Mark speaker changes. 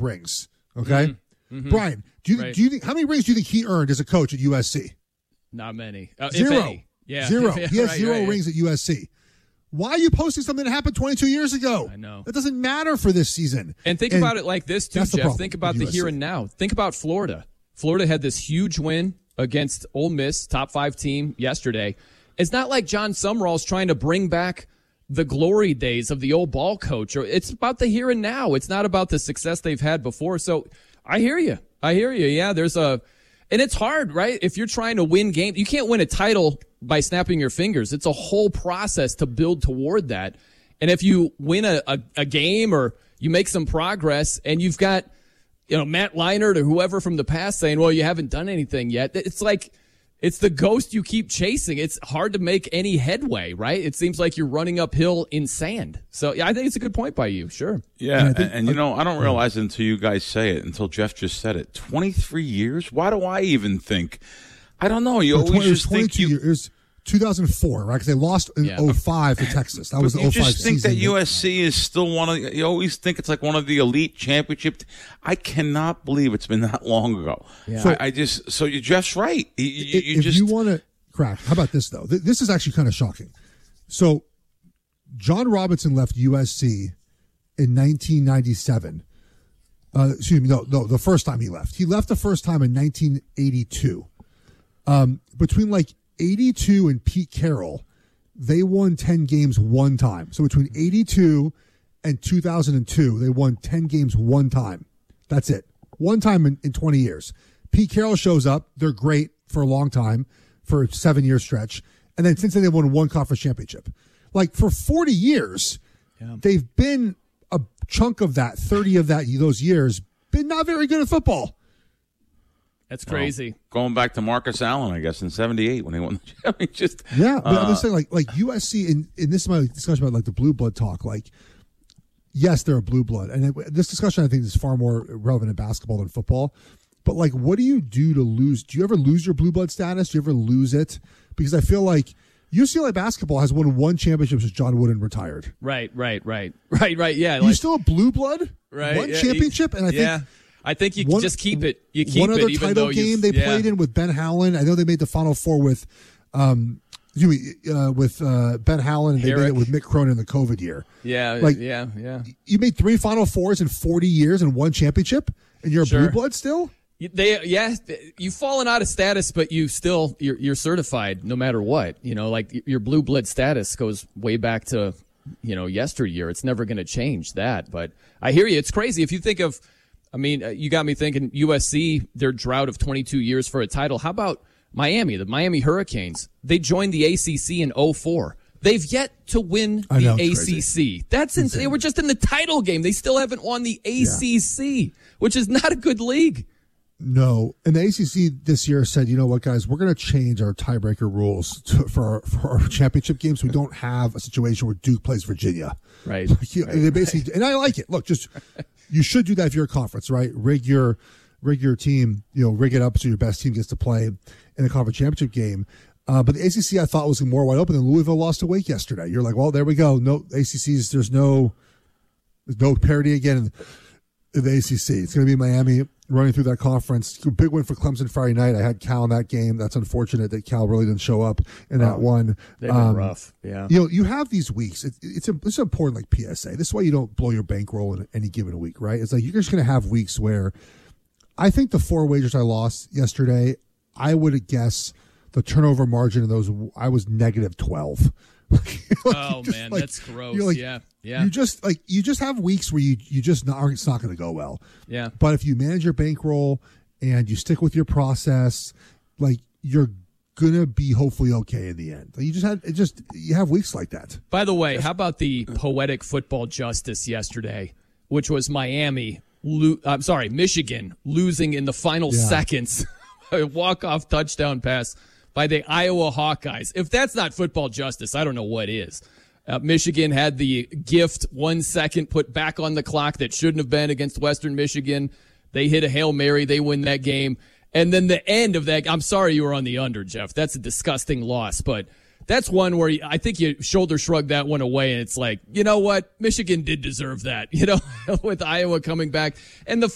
Speaker 1: rings. Okay, Brian, do you think how many rings do you think he earned as a coach at USC?
Speaker 2: Not many.
Speaker 1: Zero.
Speaker 2: If any. Yeah.
Speaker 1: Zero. He has zero rings at USC. Why are you posting something that happened 22 years ago?
Speaker 2: I know.
Speaker 1: That doesn't matter for this season.
Speaker 2: And think about it like this, too, Jeff. Think about the here and now. Think about Florida. Florida had this huge win against Ole Miss, top 5 team, yesterday. It's not like John Summerall's trying to bring back the glory days of the old ball coach. It's about the here and now. It's not about the success they've had before. So I hear you. Yeah, and it's hard, right? If you're trying to win games, you can't win a title by snapping your fingers. It's a whole process to build toward that. And if you win a game or you make some progress and you've got, Matt Leinart or whoever from the past saying, well, you haven't done anything yet. It's like, it's the ghost you keep chasing. It's hard to make any headway, right? It seems like you're running uphill in sand. So, yeah, I think it's a good point by you. Sure.
Speaker 3: Yeah, and I don't realize it until you guys say it, until Jeff just said it. 23 years? Why do I even think? I don't know. You always just think
Speaker 1: you... It was 2004, right? Because they lost in 05 to Texas. That was the 05 season. You just think
Speaker 3: that USC is still one of... You always think it's like one of the elite championship... I cannot believe it's been that long ago. Yeah. So Jeff's right.
Speaker 1: If you want to crack... How about this, though? This is actually kind of shocking. So, John Robinson left USC in 1997. Excuse me, no, the first time he left. He left the first time in 1982. Between, 82 and Pete Carroll, they won 10 games one time. So between 82 and 2002, they won 10 games one time. That's it. One time in 20 years. Pete Carroll shows up. They're great for a long time, for a 7-year stretch. And then since then, they won one conference championship. For 40 years, they've been a chunk of that, 30 of those years, been not very good at football.
Speaker 2: That's crazy.
Speaker 3: Well, going back to Marcus Allen, I guess, in '78 when he won the championship.
Speaker 1: Yeah, but I'm just saying, like USC, and this is my discussion about the blue blood talk. Yes, they're a blue blood, and this discussion I think is far more relevant in basketball than football. But what do you do to lose? Do you ever lose your blue blood status? Do you ever lose it? Because I feel like UCLA basketball has won one championship since John Wooden retired.
Speaker 2: Right. Yeah,
Speaker 1: you still a blue blood?
Speaker 2: Right.
Speaker 1: One championship, and I think.
Speaker 2: I think you can just keep it. You keep
Speaker 1: one other
Speaker 2: it, even
Speaker 1: title
Speaker 2: though
Speaker 1: game they played in with Ben Howland. I know they made the Final Four with Ben Howland, and they made it with Mick Cronin in the COVID year.
Speaker 2: Yeah.
Speaker 1: You made 3 Final Fours in 40 years and 1 championship, and you're a blue blood still?
Speaker 2: You've fallen out of status, but you're certified no matter what. Your blue blood status goes way back to yesteryear. It's never going to change that. But I hear you. It's crazy if you think of. You got me thinking USC, their drought of 22 years for a title. How about Miami, the Miami Hurricanes? They joined the ACC in 2004. They've yet to win the ACC.
Speaker 1: Crazy.
Speaker 2: That's insane. They were just in the title game. They still haven't won the ACC, which is not a good league.
Speaker 1: No. And the ACC this year said, you know what, guys, we're going to change our tiebreaker rules for our championship games. We don't have a situation where Duke plays Virginia.
Speaker 2: Right.
Speaker 1: They basically, and I like it. Look, you should do that if you're a conference, right? Rig your team, rig it up so your best team gets to play in the conference championship game. But the ACC I thought was more wide open, and Louisville lost to Wake yesterday. You're like, well, there we go. No ACCs. There's no parity again in the ACC. It's going to be Miami running through that conference. Big win for Clemson Friday night. I had Cal in that game. That's unfortunate that Cal really didn't show up in that one.
Speaker 2: They've been rough. Yeah.
Speaker 1: You have these weeks. It's important, like PSA. This is why you don't blow your bankroll in any given week, right? It's like you're just going to have weeks where I think the 4 wagers I lost yesterday, I would guess the turnover margin in those, I was negative 12.
Speaker 2: Man, that's gross. Yeah.
Speaker 1: You just have weeks where you just it's not going to go well.
Speaker 2: Yeah.
Speaker 1: But if you manage your bankroll and you stick with your process, you're gonna be hopefully okay in the end. You have weeks like that.
Speaker 2: By the way, how about the poetic football justice yesterday, which was Michigan losing in the final seconds, a walk-off touchdown pass by the Iowa Hawkeyes. If that's not football justice, I don't know what is. Michigan had the gift 1 second put back on the clock that shouldn't have been against Western Michigan. They hit a Hail Mary. They win that game. And then the end of that, I'm sorry you were on the under, Jeff. That's a disgusting loss. But that's one where I think you shoulder shrug that one away, and it's like, you know what? Michigan did deserve that, with Iowa coming back. And the